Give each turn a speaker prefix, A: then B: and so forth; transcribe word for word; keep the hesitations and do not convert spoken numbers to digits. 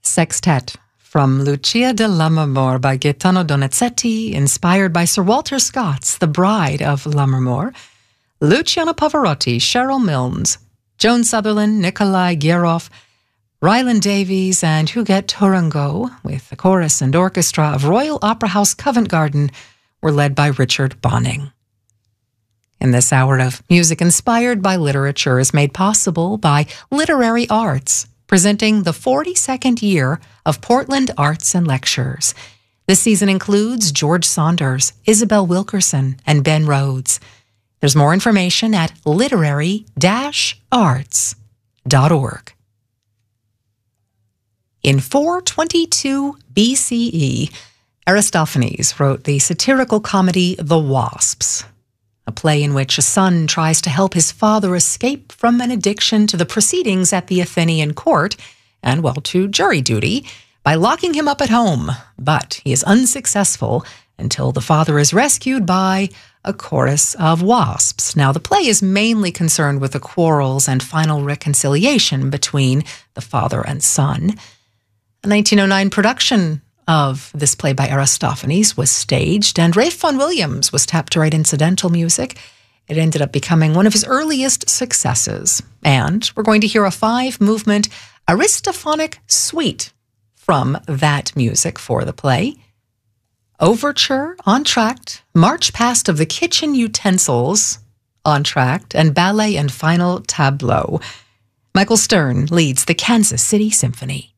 A: Sextet from Lucia de Lammermoor by Gaetano Donizetti, inspired by Sir Walter Scott's The Bride of Lammermoor. Luciano Pavarotti, Cheryl Milnes, Joan Sutherland, Nikolai Gierov, Ryland Davies, and Huguette Tourangeau, with the chorus and orchestra of Royal Opera House Covent Garden, were led by Richard Bonning. In this hour of music inspired by literature is made possible by Literary Arts, presenting the forty-second year of Portland Arts and Lectures. This season includes George Saunders, Isabel Wilkerson, and Ben Rhodes. There's more information at literary dash arts dot org. In four twenty-two B C E, Aristophanes wrote the satirical comedy The Wasps, a play in which a son tries to help his father escape from an addiction to the proceedings at the Athenian court and, well, to jury duty by locking him up at home. But he is unsuccessful until the father is rescued by a chorus of wasps. Now, the play is mainly concerned with the quarrels and final reconciliation between the father and son. A nineteen oh nine production of this play by Aristophanes was staged, and Ralph Vaughan Williams was tapped to write incidental music. It ended up becoming one of his earliest successes. And we're going to hear a five-movement Aristophonic suite from that music for the play. Overture, entr'acte, March Past of the Kitchen Utensils, entr'acte, and ballet and final tableau. Michael Stern leads the Kansas City Symphony.